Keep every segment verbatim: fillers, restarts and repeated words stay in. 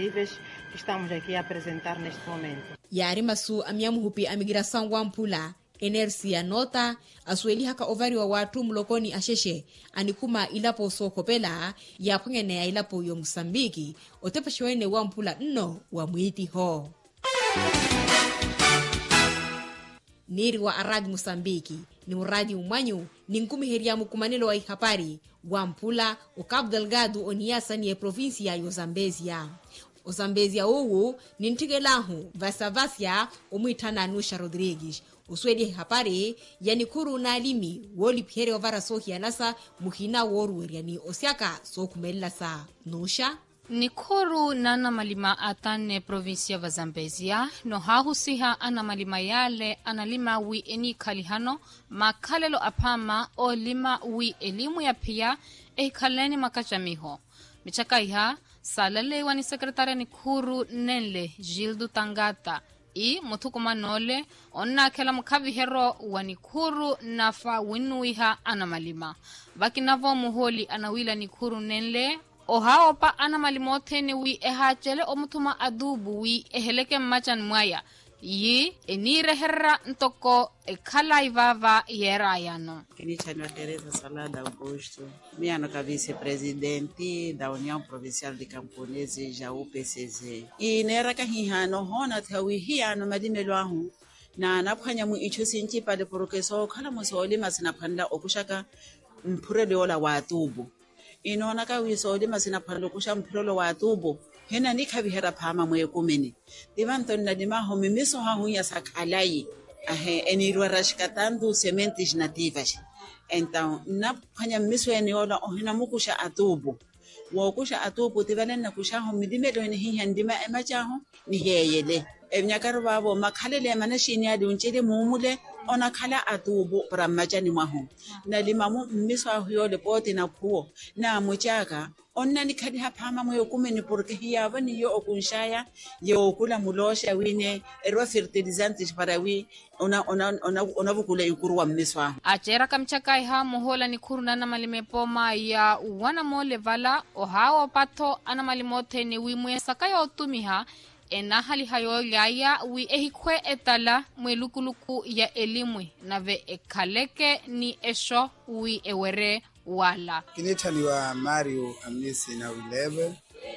que estamos aqui a apresentar neste momento. Yari masu amiamuhupi a migração Wampula Enersia nota asueli haka ovari wa watu mlokoni asheshe anikuma ilapo soko pela ya pwengene ya ilapo yo Msambiki otepa shwene Wampula nno wa mwiti ho. Niri wa aradi Msambiki ni uradi umanyu ni nkumi heria mukumanelo wa ihapari Wampula o Cabo Delgado oniasa ni e provincia yo Zambezia. O Zambezia uwu ni ntigelahu vasavasya omwitana Nusha Rodrigues. Uswedi hapari yani kuru na alimi woli pihere ovara sohi anasa muhina woru yani osiaka so kumelasa Nusha. Ni kuru nana malima atane provincia va Zambezia no hahusiha ana malima yale analima wi eni kalihano makalelo apama o lima wi elimu ya pia e kaleni makachamiho michaka iha salale wani sekretari ni kuru nenle Gildo Tangata i mutukuma nole onna kela mukavi hero wani kuru nafa winuiha ana malima bakinavo muholi anawila ni kuru nenle o haopa ana malimote ni wi ehachele o mutuma adubu wi eheleke machan mwaya yi enire herra ntoko e kala ivava yera yano. Kini chanwa Teresa Salada Augusto, miano ka vice-presidente da União Provincial de Camponeses ja U P C Z. I nera ka hihano hona tawi hiano madimelo ahu na naphanya mu ichusinchi pale porokeso khala musoli masina phanda okushaka mpurele ola wa atubu. Inona ka wisoli masina phanda okusha mpurele wa atubu. Hena ni khabihera phama moye kumeni divanto na dimaho mimiso ha hunya sakalai ahe enirwa rashkatandu sementes nativas então na phanya miso eni ola ohina mukusha atubu wo kusha atubu tivalena kusha ho midimelo ni hihandima emachaho ni heyele enyakaro babo makhalele manashini adi unchele mumule ona khala atubu para machani mwaho na limamu miso ahuyo le poti na puo na muchaka onna ni khadi haphama moyo kumeni porque hiya vani yo okunshaya yo kula mulosha wine erwa fertilizantes para wi ona ona ona ona bukula ikuru wa miswa achera kamchaka iha mohola ni kuruna na malime poma ya wana mole vala o hawo pato ana malimote ni wi mwesa kayo tumiha ena hali hayo yaya wi ehikwe etala mwelukuluku ya elimwe nave ekaleke ni esho wi ewere wala kinithaliwa Mario Amisi na Wilebe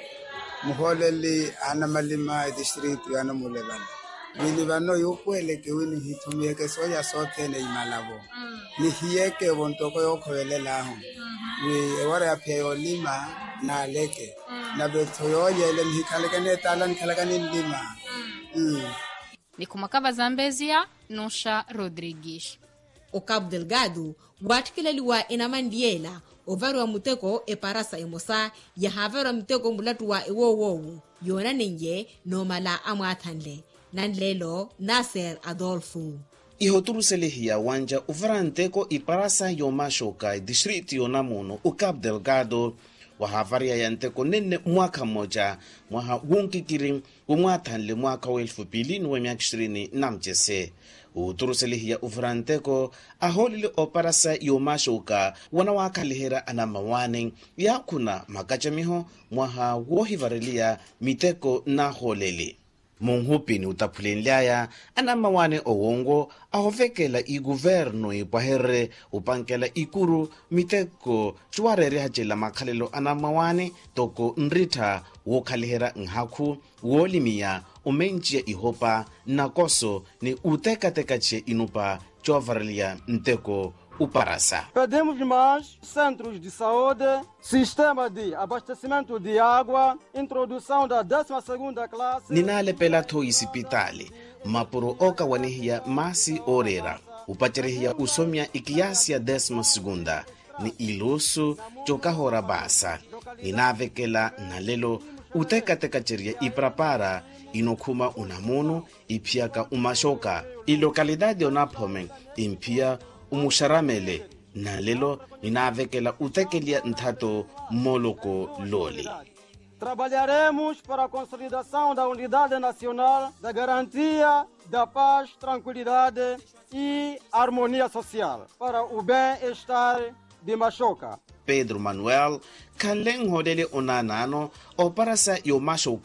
muholeli ana malima district yana mulebana bini bano yokwele ke wini hitumye ke soya sote ne imalabo mm. ni hiyeke bontoko yokholela ho mm. we ewara ya peo lima na leke mm. na bethoyo yele nhikaleka ne tala nhikaleka ne lima mm. mm. ni kumakava Zambezia Nusha Rodrigues. O Cabo Delgado watikileliwa enamandiela ovarwa muteko e parasa emosa ya havarwa muteko mulatuwa ewowowo yona nenye no mala amwathanle nanlelo Nasser Adolfo ihoturuselehia wanja uvaranteko i parasa yomashoka district yonamuno o Cabo Delgado wa havaria yanteko nene mwaka moja mwaha wunkikirin umwathanle mwaka wa elfu mbili na miaka ishirini na mjese uturuselehia uvranteko aholile oparasa yomashoka wana wakalihera ana mawane ya kuna makachamiho mwaha wohivarelia miteko na holele monghupini utaphulenlaya ana mawane owongo ahovekela i guverno ipwahere upankela ikuru miteko chwarere hachela makhalelo ana mawane toko nritha wokhalihera nhakhu wolimiya umenchia ihopa na koso ni utekatekache inupa chovarelia nteko uparasa. Pedimos mais centros de saúde, sistema de abastecimento de água, introdução da décima segunda classe. Ninale pelato isipitali, mapuro oka wanehia masi orera, upacherehia usomia ikiasi ya décima segunda, ni ilusu chokahora basa, ninavekela nalelo utekatekacheria iprapara inokuma unamuno ipiaka umashoka, ilokalidade onapome impia umusharamele na lelo ninavekela utekelia nthato moloko loli. Trabalharemos para a consolidação da unidade nacional, da garantia da paz, tranquilidade e harmonia social para o bem-estar de Mashoka. Pedro Manuel kaleng hodele onanano o parasa yo Mashoka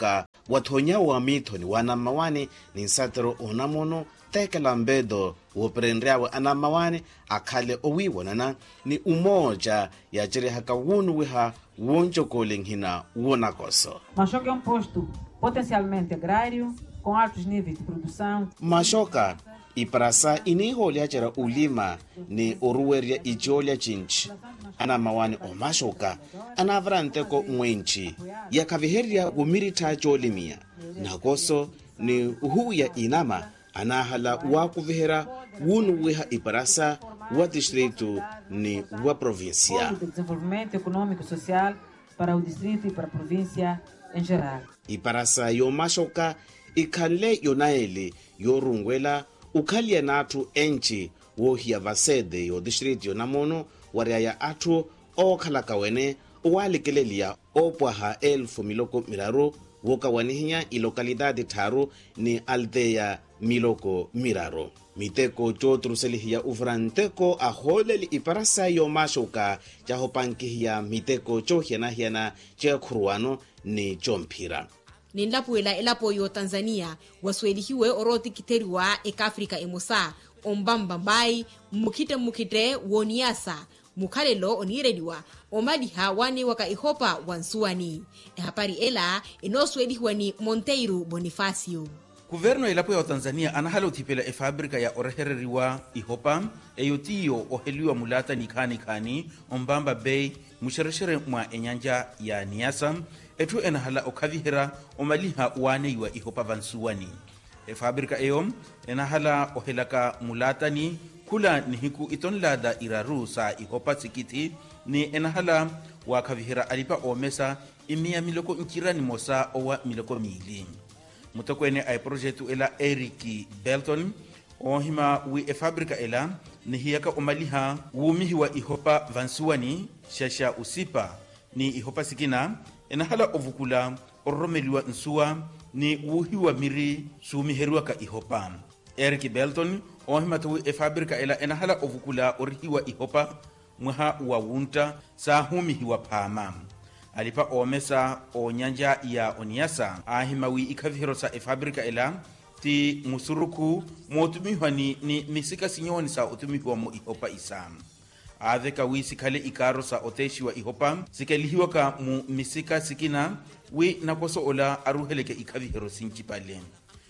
wathonya wa mithoni wanamawane ni nsatero onamono tekela mbedo woprendreawe anamawane akhale owiwonana ni umoja ya jerehaka wunu wiha wonjokolenghina wonakoso. Mashoka é um posto potencialmente agrário com altos níveis de produção. Mashoka iparasa iniholya jera ulima ni oruweria ijolya cinci anamawane o mashoka anavranteko mwenci yakaviherya wumirita jolimia nakoso ni uhuya inama anahala wakuvihera wunu wiha iparasa wa distrito ni wa provincia. De desenvolvimento econômico e social para o distrito e para a província em geral. Iparasa yo mashoka ikhale yonaele yorungwela ukhalia natu enchi wohia vasede yo distrito yonamono wariaya atu okhalaka wene uwalekeleliya opwaha elfu miloko miraro woka wanihinya ilokalidade tharu ni aldeya miloko miraro. Miteko chotruselihiya ufranteko aholeli iparasa yo mashoka jahopankihiya miteko chohiana-hiana chekhuruano ni chomphira. Ninlapuela elapo yo Tanzania waswelihiwe oroti kiteriwa eka Afrika emosa ombambambai mukite mukite woniasa mukhalelo onirediwa omadiha wane waka ihopa wansuani ehapari ela inoswelihiwa ni Monteiro Bonifacio. Governo elapo ya Tanzania anahala utipela e fabrika ya orehereriwa ihopa eyotiyo oheliwa mulata nikani kani ombamba bay mushereshere mwa enyanja ya Niasa etu enahala okavihera omaliha wane iwa ihopa vansuwani. E fabrika eyo enahala ohelaka mulata ni kula nihiku itonlada iraru sa ihopa tsikiti ni enahala wakavihera alipa omesa imia miloko nkirani mosa owa miloko mili. Mutokwene ay projetu ela Eric Belton ohima wi e fabrika ela ni hiyaka omaliha wumihiwa ihopa vansuwani shasha usipa ni ihopa sikina enahala ovukula oromeliwa nsuwa ni wuhiwa miri sumiheruwa ka ihopa. Eric Belton ohima tuwi e fabrika ela enahala ovukula orihiwa ihopa mwaha wawunta sa humihiwa pama. Alipa omesa o nyanja ya Oniasa ahimawi ikavihero sa e fabrika ela ti musuruku motumiwa ni, ni misika sinyoni sa utumiwa mo ihopa isa. Adheka wi sikale ikaro sa oteshi wa ihopa sikalihiwa ka mu misika sikina wi nakoso ola aruheleke ikavihero sinchi pale.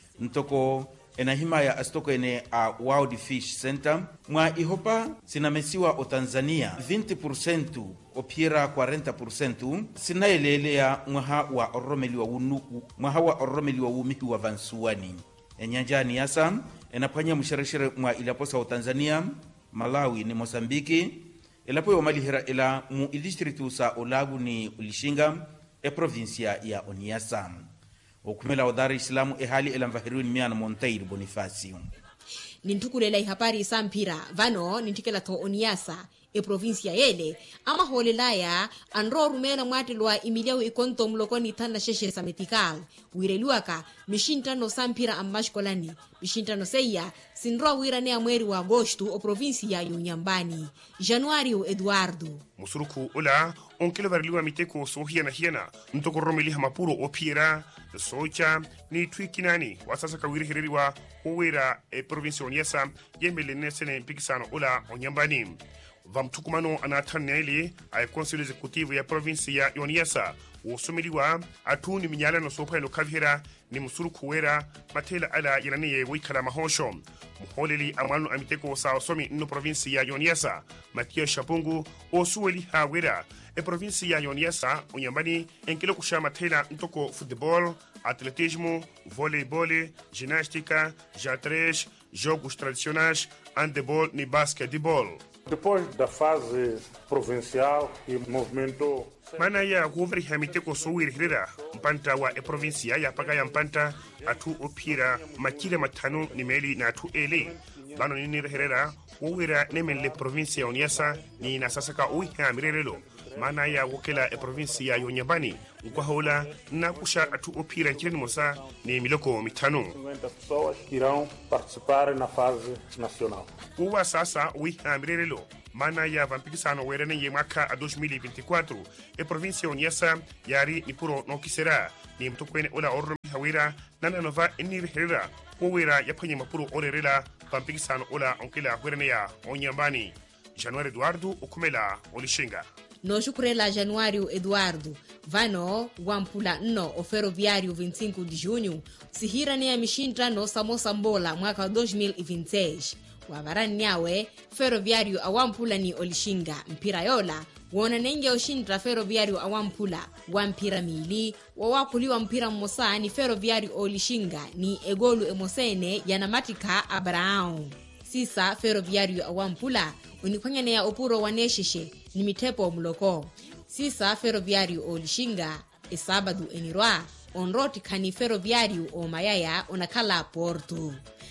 Ntoko enahima ya astoko ene a Wild Fish Center mwa ihopa sinamesiwa o Tanzania vinte por ciento opiera cuarenta por ciento sinaelelea mwaha wa oromeli wa unuku mwaha wa oromeli wa umihi wa vansuwani. Enyanja Niasa enapanya mushereshere mwa ilaposa o Tanzania, Malawi ni Mosambiki elapo yo malihera ela mu distritu sa Olagu ni Ulishinga e provincia ya Oniasa. Okumela wa Dar es Salaam ehali elamvahiruini miana Monteiro Bonifacio. Nintukulela ihapari sampira vano nintikela to Oniasa e provincia yele ama holelaya anro rumena mwatilwa imiliao ikonto mlokoni tanda sheshe sametikal wireliwaka mishintano sampira amashkolani mishintano seya sinro wira ne amweri wa agosto o provincia ya Unyambani. Januario Eduardo musuruku ula onkelo varliwa miteko sohiana hiana ntoko romeliha mapuro opiera socha ni twikinani wasasa kawiri hereriwa uwira e provincia Oniasa yemele nesene pikisano ula Onyambani. Vamtukumano anataneli ay conseil exécutif ya province ya Oniasa usumiliwa atuni minyala no sopa no kavhera ni musuru kuwera matela ala yanani ye wikala mahosho muholeli amanu amiteko sa somi no province ya Oniasa Mathieu Shapungu osuweli hawera e province ya Oniasa Onyambani enkelo kusha matela ntoko football, atletismo, voleibol, ginástica, xadrez, jogos tradicionais, handebol ni basquetebol. Depois da fase provincial e movimento mana ya govri hamite ko sowir hirira mpanta wa e provincia ya paga ya mpanta atu opira makile matano ni meli na atu ele bano ni ni hirira wira nemen le provincia ya Oniasa ni na sasa ka uhi hamirelo mana ya wokela e provincia ya Onyambani kwa hola na kusha atu opira nchini mosa ni miloko mitano cinquenta pessoas irão participar na fase nacional. Uwa sasa uhi hamirelo mana ya vampikisano werene ye mwaka a dois mil e vinte e quatro e provincia Oniasa yari ni puro no kisera ni mtukwene ola orro hawira nana nova enir herera owera yaphanye mapuro orerela pampikisano ola onkela hwereneya onyambani Januário Eduardo ukumela olishinga no xukurela Januário Eduardo vano wampula nno o ferroviário vinte e cinco de junho sihira ne a mishintra no Samosa Mbola mwaka wa dois mil e vinte e seis wavarani nyawe ferroviário awampula ni olishinga mpira yola wona nenge oshintra ferroviário awampula wampira mili wawakuliwa mpira mmosa ni ferroviário olishinga ni egolu emosene yanamatika Abraão sisa ferroviário awampula unikwanyane ya opuro waneshishe ni mitepo muloko sisa ferroviário olishinga esabadu enirwa onroti kani ferroviário o mayaya onakala Porto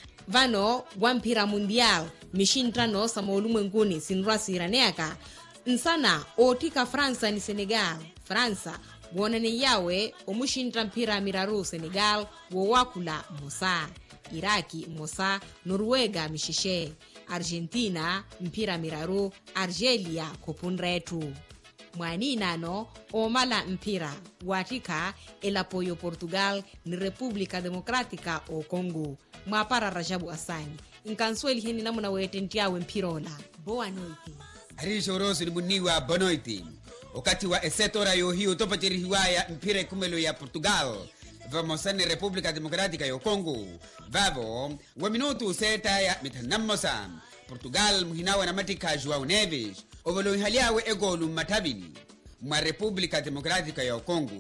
vano wampira mundial mishintrano samolumwenguni sinrwa siraneaka nsana otika Fransa ni Senegal Fransa wonane yawe omushintra mpira miraru Senegal wowakula Mosa Iraki Mosa Noruega mishishe Argentina mpira miraru Argelia kopunretu mwani nano omala mpira watika elapoyo Portugal ni República Democrática o Congo mwapara Rajabu Asani inkansweli heni namuna wetentiawe mpirola boa noite Arisho Rosu ni muniwa bonoiti wakati wa esetora yo hiyo topatiri hiwaya mpira kumelo ya Portugal vamos na República Democrática yo Congo vavo wa minuto seta ya mitanamosa Portugal muhinawa na matika João Neves ovolo ihaliawe egolu matabini mwa República Democrática yo Congo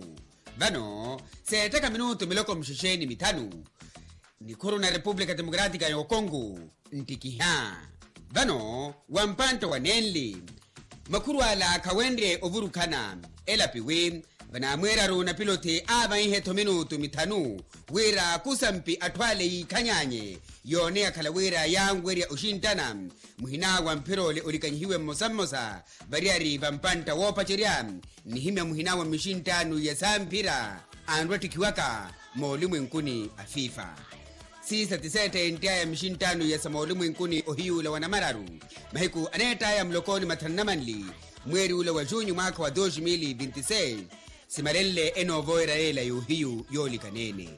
vano seta ka minuto miloko mshisheni mitanu ni kuru na República Democrática yo Congo ntikiha vano wampanto wanenli makuru ala kawendre ovurukana elapiwe vana mwera runa pilote aba iheto minuto mitanu wera kusampi atwale ikanyanye yone akala wera yangweria ushintana muhina wa mpirole ulikanyihiwe mosamosa bariari vampanta wopacheria nihimya muhina wa mishintanu ya sampira andwati kiwaka maulimu nkuni afifa sisa tisete intia ya mishintanu ya samaulimu nkuni ohiyula wanamararu mahiku aneta ya mlokoni matanamanli mweri ule wa junyu mwaka wa dois mil e vinte e seis simalele enovoera ela yuhiyu yoli kanene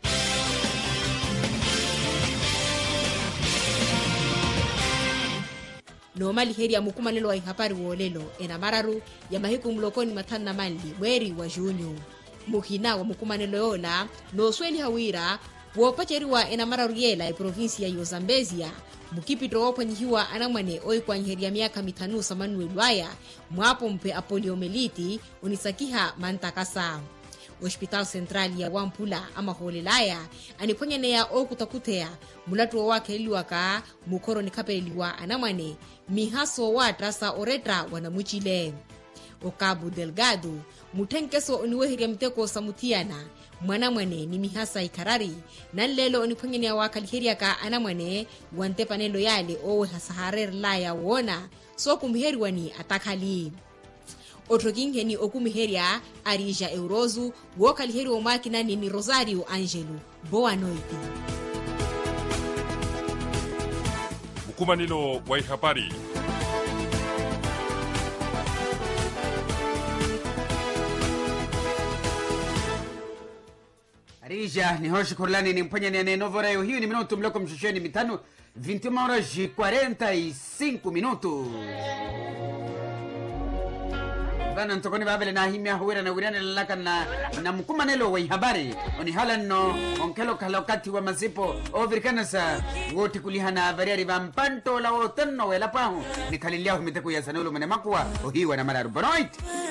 no mali heri ya mukumanelo wa ihapari wolelo ena mararu ya mahiku mlokoni matana mali mweri wa junyu muhina wa mukumanelo yola no sweli hawira wopacheriwa ena mararu yela e provinsia ya Zambezia mukipito wopanyihiwa anamwane oi kwa nyeria miaka mitanu Manuel Waya mwapo mpe apoliomeliti unisakiha mantakasa Hospital Central ya Wampula ama holelaya aniponyene ya okutakutea mulatu wake iliwaka mukoro nikapeliwa anamwane mihaso wa trasa oreta wanamuchile o Cabo Delgado mutenkeso oniwehiria mteko samutiana mwanamwane ni mihasa ikarari nalelo oniponyene ya wakaliheria ka anamwane wantepanelo yale owe hasaharer laya wona so kumheriwani atakali otrokinge ni okumiheria Arija Eurozu wokaliheri omakina ni Rosario Angelo boa noite mukumanilo wa ihapari Arija ni hoshi kurlani ni mpanya ni novora yo hiyo ni minuto mloko mshusheni mitano vinte e uma horas e quarenta e cinco minutos vana ntokoni babele na himya huwera na wirana lalaka na na mkumanelo wa habari oni halano onkelo kalokati wa masipo overikana sa wote kulihana habari va mpanto la wotenno wela pahu nikalilia humiteku ya sanolo mane makwa ohiwa na mararu bonoit